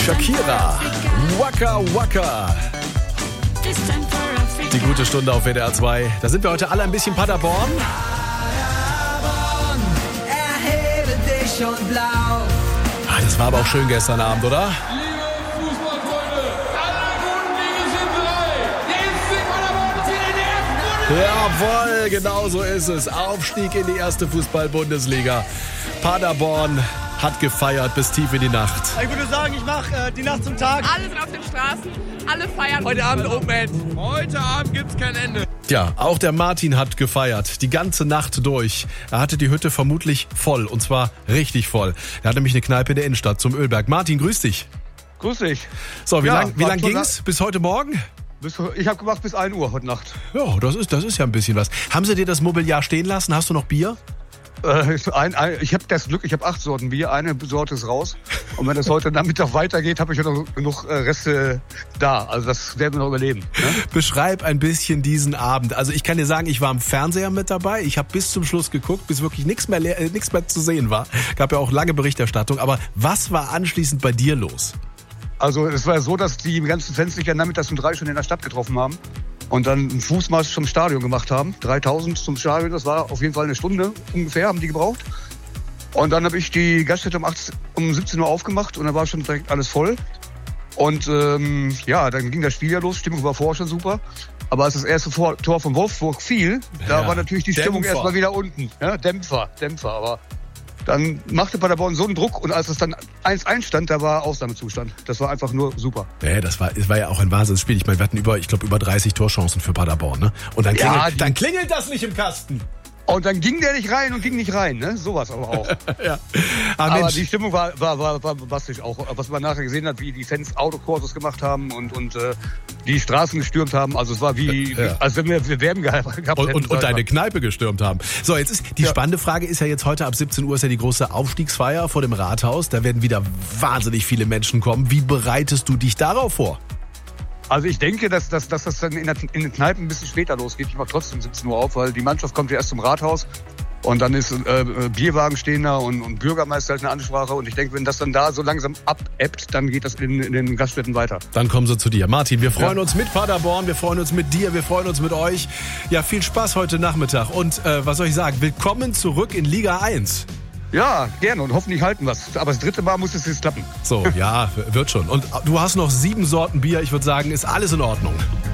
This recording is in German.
Shakira, Waka Waka. Die gute Stunde auf WDR 2. Da sind wir heute alle ein bisschen Paderborn. Erhebe dich und blau. Das war aber auch schön gestern Abend, oder? Liebe Fußballfreunde, alle guten Dinge sind drei. Der FC Paderborn zieht in die erste Bundesliga. Jawohl, genau so ist es. Aufstieg in die erste Fußball-Bundesliga. Paderborn hat gefeiert bis tief in die Nacht. Ich würde sagen, ich mache die Nacht zum Tag. Alle sind auf den Straßen, alle feiern. Heute Abend Open End. Heute Abend gibt's kein Ende. Ja, auch der Martin hat gefeiert, die ganze Nacht durch. Er hatte die Hütte vermutlich voll, und zwar richtig voll. Er hatte nämlich eine Kneipe in der Innenstadt zum Ölberg. Martin, grüß dich. Grüß dich. So, wie Ja, lang ging's? Bis heute Morgen? Ich habe gemacht bis 1 Uhr heute Nacht. Ja, das ist ja ein bisschen was. Haben sie dir das Mobiliar stehen lassen? Hast du noch Bier? Ich habe das Glück, ich habe 8 Sorten Bier, eine Sorte ist raus. Und wenn das heute Nachmittag weitergeht, habe ich ja noch genug Reste da. Also das werden wir noch überleben. Ne? Beschreib ein bisschen diesen Abend. Also ich kann dir sagen, ich war am Fernseher mit dabei. Ich habe bis zum Schluss geguckt, bis wirklich nichts mehr zu sehen war. Gab ja auch lange Berichterstattung. Aber was war anschließend bei dir los? Also es war so, dass die ganzen Fans sich ja nachmittags um 3 schon in der Stadt getroffen haben. Und dann einen Fußmarsch zum Stadion gemacht haben. 3000 zum Stadion, das war auf jeden Fall eine Stunde ungefähr, haben die gebraucht. Und dann habe ich die Gaststätte um 17 Uhr aufgemacht und dann war schon direkt alles voll. Und dann ging das Spiel ja los, Stimmung war vorher schon super. Aber als das erste Tor von Wolfsburg fiel, da war natürlich die Stimmung erstmal wieder unten. Ja, Dämpfer, aber dann machte Paderborn so einen Druck und als es dann 1-1 stand, da war Ausnahmezustand. Das war einfach nur super. Ja, das war ja auch ein Wahnsinnsspiel. Ich meine, wir hatten über 30 Torchancen für Paderborn, ne? Und dann klingelt das nicht im Kasten. Und dann ging der nicht rein und ging nicht rein, ne? Sowas aber auch. Ja. Aber die Stimmung war bombastisch auch. Was man nachher gesehen hat, wie die Fans Autokursus gemacht haben und die Straßen gestürmt haben. Also es war als wenn wir Werben gehabt hätten. Und deine Kneipe gestürmt haben. So, jetzt ist die spannende Frage ist ja jetzt heute ab 17 Uhr ist ja die große Aufstiegsfeier vor dem Rathaus. Da werden wieder wahnsinnig viele Menschen kommen. Wie bereitest du dich darauf vor? Also ich denke, dass das dann in den Kneipen ein bisschen später losgeht. Ich mache trotzdem 17 Uhr auf, weil die Mannschaft kommt ja erst zum Rathaus und dann ist Bierwagen stehen da und Bürgermeister halt eine Ansprache. Und ich denke, wenn das dann da so langsam abebbt, dann geht das in den Gaststätten weiter. Dann kommen sie zu dir. Martin, wir freuen uns mit Paderborn, wir freuen uns mit dir, wir freuen uns mit euch. Ja, viel Spaß heute Nachmittag und was soll ich sagen, willkommen zurück in Liga 1. Ja, gerne und hoffentlich halten wir es. Aber das 3. Mal muss es jetzt klappen. So, ja, wird schon. Und du hast noch 7 Sorten Bier. Ich würde sagen, ist alles in Ordnung.